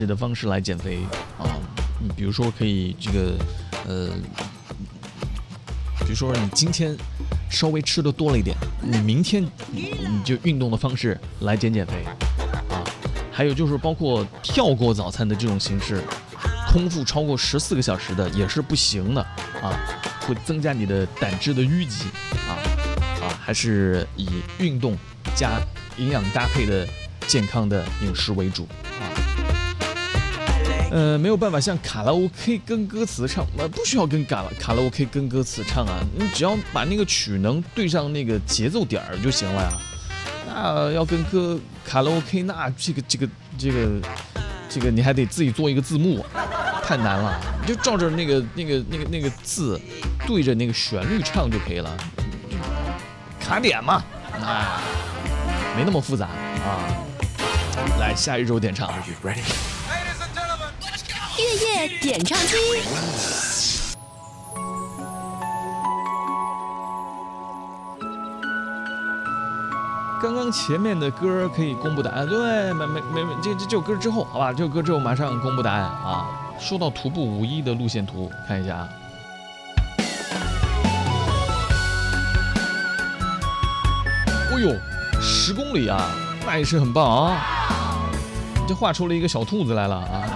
的方式来减肥啊。你比如说可以这个比如说你今天稍微吃的多了一点，你明天你就运动的方式来减肥啊。还有就是包括跳过早餐的这种形式，空腹超过14个小时的也是不行的啊，会增加你的胆汁的淤积啊，还是以运动加营养搭配的健康的饮食为主啊。没有办法像卡拉 OK 跟歌词唱，不需要跟卡拉 OK 跟歌词唱啊，你只要把那个曲能对上那个节奏点儿就行了呀。那要跟卡拉 OK， 那这个你还得自己做一个字幕，太难了。你就照着那个字对着那个旋律唱就可以了，卡点嘛，没那么复杂啊。来，下一周点唱。 月夜点唱机。 刚刚前面的歌可以公布答案，对，没这首歌之后，好吧，这首歌之后马上公布答案啊。说到徒步51的路线图，看一下啊。哎呦，10公里啊，那也是很棒啊！这画出了一个小兔子来了啊。